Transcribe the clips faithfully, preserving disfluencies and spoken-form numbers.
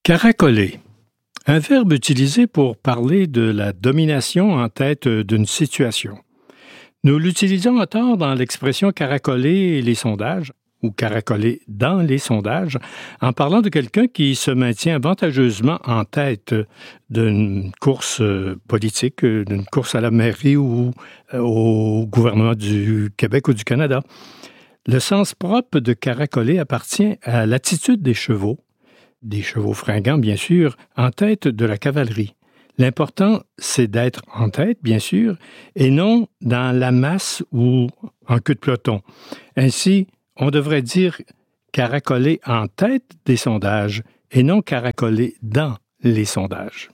Caracoler. Un verbe utilisé pour parler de la domination en tête d'une situation. Nous l'utilisons à tort dans l'expression caracoler les sondages ou caracoler dans les sondages en parlant de quelqu'un qui se maintient avantageusement en tête d'une course politique, d'une course à la mairie ou au gouvernement du Québec ou du Canada. Le sens propre de caracoler appartient à l'attitude des chevaux, des chevaux fringants, bien sûr, en tête de la cavalerie. L'important, c'est d'être en tête, bien sûr, et non dans la masse ou en queue de peloton. Ainsi, on devrait dire caracoler en tête des sondages et non caracoler dans les sondages.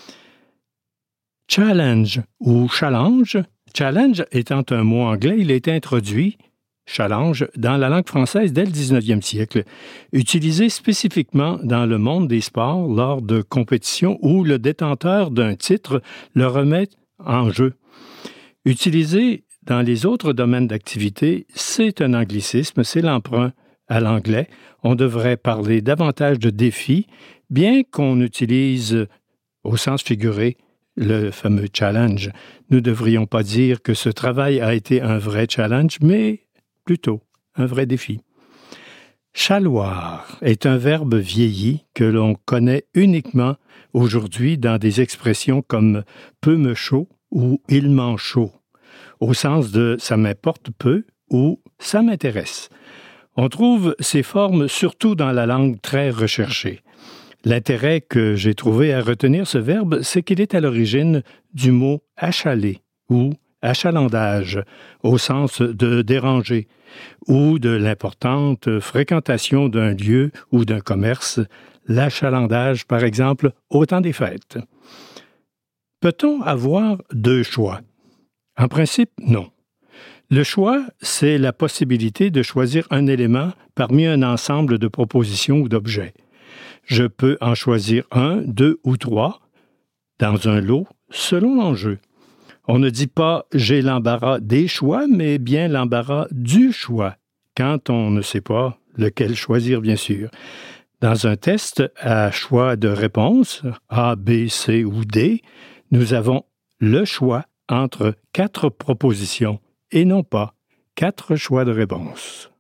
Challenge ou challenge. Challenge étant un mot anglais, il a été introduit challenge dans la langue française dès le dix-neuvième siècle, utilisé spécifiquement dans le monde des sports lors de compétitions où le détenteur d'un titre le remet en jeu. Utilisé dans les autres domaines d'activité, c'est un anglicisme, c'est l'emprunt à l'anglais. On devrait parler davantage de défi, bien qu'on utilise au sens figuré le fameux challenge. Nous ne devrions pas dire que ce travail a été un vrai challenge, mais plutôt un vrai défi. Chaloir est un verbe vieilli que l'on connaît uniquement aujourd'hui dans des expressions comme « peu me chaud » ou « il m'en chaud », au sens de « ça m'importe peu » ou « ça m'intéresse ». On trouve ces formes surtout dans la langue très recherchée. L'intérêt que j'ai trouvé à retenir ce verbe, c'est qu'il est à l'origine du mot « achaler » ou achalandage, au sens de déranger, ou de l'importante fréquentation d'un lieu ou d'un commerce, l'achalandage, par exemple, au temps des fêtes. Peut-on avoir deux choix? En principe, non. Le choix, c'est la possibilité de choisir un élément parmi un ensemble de propositions ou d'objets. Je peux en choisir un, deux ou trois dans un lot selon l'enjeu. On ne dit pas « j'ai l'embarras des choix », mais bien l'embarras du choix, quand on ne sait pas lequel choisir, bien sûr. Dans un test à choix de réponse, A, B, C ou D, nous avons le choix entre quatre propositions et non pas quatre choix de réponse.